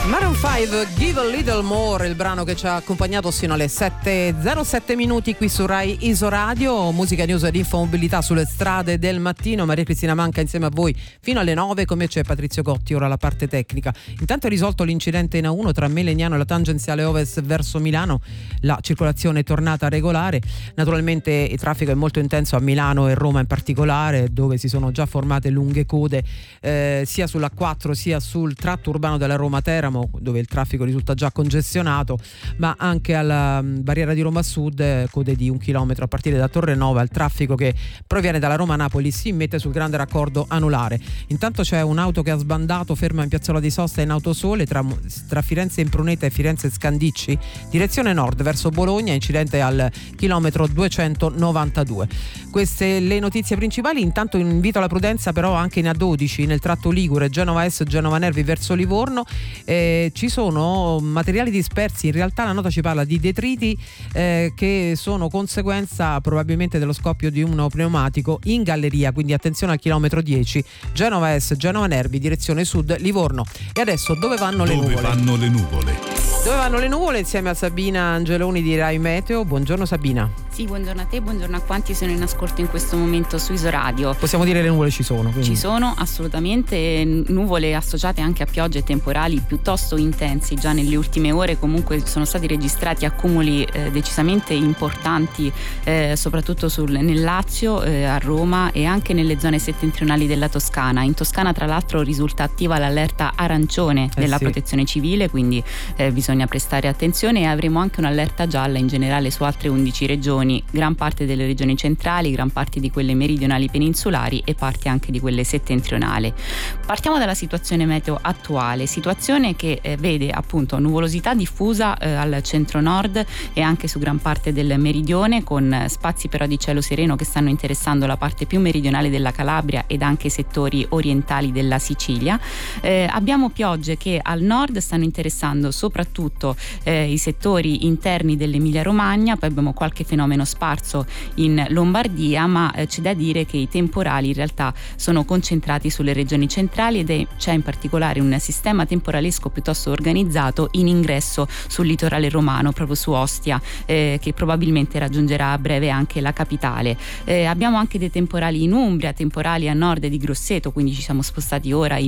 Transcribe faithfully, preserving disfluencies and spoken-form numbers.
Maroon cinque, Give a Little More, il brano che ci ha accompagnato sino alle sette e zero sette minuti qui su Rai Isoradio. Musica, news ed infomobilità sulle strade del mattino. Maria Cristina Manca insieme a voi fino alle nove. Con me c'è Patrizio Cotti, ora la parte tecnica. Intanto è risolto l'incidente in A uno tra Melegnano e la tangenziale ovest verso Milano. La circolazione è tornata regolare. Naturalmente il traffico è molto intenso a Milano e Roma in particolare, dove si sono già formate lunghe code eh, sia sull'A quattro sia sul tratto urbano della Roma-Teramo, dove il traffico risulta già congestionato, ma anche alla barriera di Roma Sud, eh, code di un chilometro a partire da Torrenova. Il traffico che proviene dalla Roma-Napoli si mette sul grande raccordo anulare. Intanto c'è un'auto che ha sbandato, ferma in piazzola di Sosta in Autosole tra, tra Firenze Impruneta e Firenze Scandicci, direzione nord verso Bologna, incidente al chilometro duecentonovantadue. Queste le notizie principali. Intanto invito alla prudenza però anche in A dodici nel tratto Ligure, Genova Est, Genova Nervi verso Livorno. Eh, ci sono materiali dispersi, in realtà la nota ci parla di detriti eh, che sono conseguenza probabilmente dello scoppio di uno pneumatico in galleria, quindi attenzione al chilometro dieci, Genova Est, Genova Nervi, direzione sud Livorno. E adesso dove vanno le dove nuvole? vanno le nuvole? Dove vanno le nuvole insieme a Sabina Angeloni di Rai Meteo. Buongiorno Sabina. Sì, buongiorno a te, buongiorno a quanti sono in ascolto in questo momento su Isoradio. Possiamo dire le nuvole ci sono? Quindi. Ci sono assolutamente nuvole associate anche a piogge e temporali piuttosto intensi. Già nelle ultime ore comunque sono stati registrati accumuli eh, decisamente importanti eh, soprattutto sul, nel Lazio, eh, a Roma e anche nelle zone settentrionali della Toscana. In Toscana tra l'altro risulta attiva l'allerta arancione eh della sì. protezione civile, quindi eh, bisogna prestare attenzione, e avremo anche un'allerta gialla in generale su altre undici regioni, gran parte delle regioni centrali, gran parte di quelle meridionali peninsulari e parte anche di quelle settentrionali. Partiamo dalla situazione meteo attuale, situazione che eh, vede appunto nuvolosità diffusa eh, al centro-nord e anche su gran parte del meridione, con spazi però di cielo sereno che stanno interessando la parte più meridionale della Calabria ed anche i settori orientali della Sicilia. Eh, abbiamo piogge che al nord stanno interessando soprattutto eh, i settori interni dell'Emilia Romagna, poi abbiamo qualche fenomeno sparso in Lombardia, ma eh, c'è da dire che i temporali in realtà sono concentrati sulle regioni centrali ed è, c'è in particolare un sistema temporalesco piuttosto organizzato in ingresso sul litorale romano, proprio su Ostia, eh, che probabilmente raggiungerà a breve anche la capitale. Eh, abbiamo anche dei temporali in Umbria, temporali a nord di Grosseto, quindi ci siamo spostati ora in